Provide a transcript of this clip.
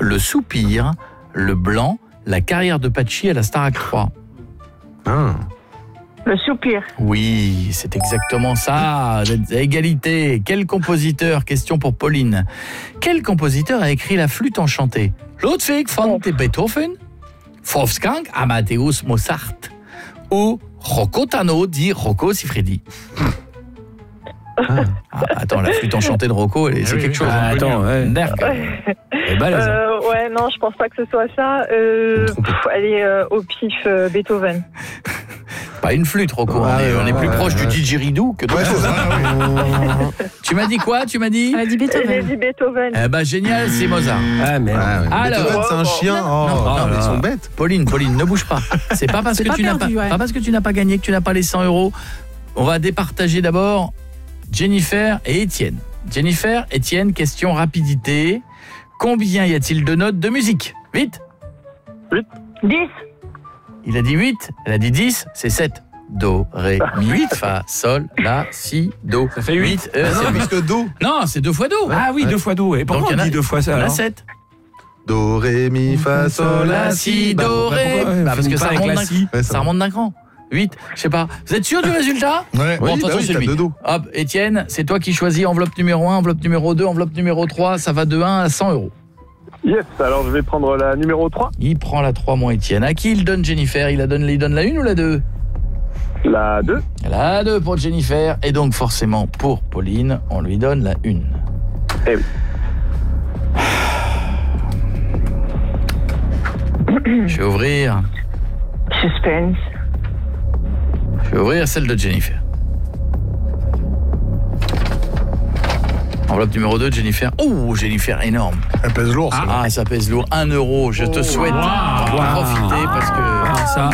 le soupir, le blanc, la carrière de Pachi à la Starac 3. Le soupir. Oui, c'est exactement ça. Vous êtes à égalité. Quel compositeur, question pour Pauline, quel compositeur a écrit la flûte enchantée? Ludwig van Beethoven, Wolfgang Amadeus Mozart ou Rocco Tano dit Rocco Siffredi? Attends, la flûte enchantée de Rocco, c'est quelque chose. Attends, ouais. Ouais, non, je pense pas que ce soit ça. Allez, au pif, Beethoven. Pas une flûte, Rocco. On est plus proche du didgeridoo que d'autres choses. Tu m'as dit quoi? Tu m'as dit? Elle a dit Beethoven. Elle a dit Beethoven. Eh ben génial, c'est Mozart. Ah merde. Alors, Beethoven, c'est un chien. Ils sont bêtes. Pauline, ne bouge pas. C'est pas parce que tu n'as pas parce que tu n'as pas gagné que tu n'as pas les 100 €. On va départager d'abord Jennifer et Étienne. Jennifer, Étienne, question rapidité. Combien y a-t-il de notes de musique? Vite. 8. 10. Il a dit 8, elle a dit 10, c'est 7. Do, ré, mi, 8, fa, sol, la, si, do. Ça fait 8. C'est plus que do. Non, c'est 2 fois do. Ah oui, 2 fois do. Et pourquoi on dit 2 fois ça? On a 7. Do, ré, mi, fa, sol, la, si, do, ré. Parce que ça remonte d'un cran. 8, je sais pas. Vous êtes sûr du résultat? Ouais. Bon, de toute façon, c'est 8. Hop, Étienne, c'est toi qui choisis enveloppe numéro 1, enveloppe numéro 2, enveloppe numéro 3. Ça va de 1 à 100 €. Yes, alors je vais prendre la numéro 3. Il prend la 3, mon Étienne. À qui il donne Jennifer? Il donne la 1 ou la 2? La 2. La 2 pour Jennifer. Et donc forcément pour Pauline, on lui donne la 1. Eh oui. Je vais ouvrir. Suspense. Je vais ouvrir celle de Jennifer. Enveloppe numéro 2, Jennifer. Oh, Jennifer, énorme. Elle pèse lourd, ça. Ça pèse lourd. 1 €. Je te souhaite d'en profiter parce que ça.